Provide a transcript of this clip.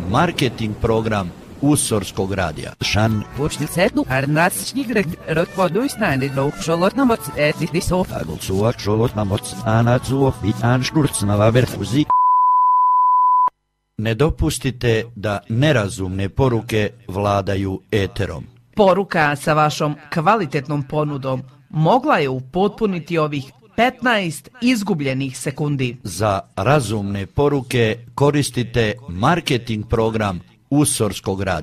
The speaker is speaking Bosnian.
marketing program Usorskog radija. Shan Počnicetu Arnasčnigrek Rotvodujstane do Šolotnamoc Etisov Agulsuak Šolotnamoc Anacuov Vitanškurcnava Verfuzi. Ne dopustite da nerazumne poruke vladaju eterom. Poruka sa vašom kvalitetnom ponudom mogla je upotpuniti ovih 15 izgubljenih sekundi. Za razumne poruke koristite marketing program Usorskog radija.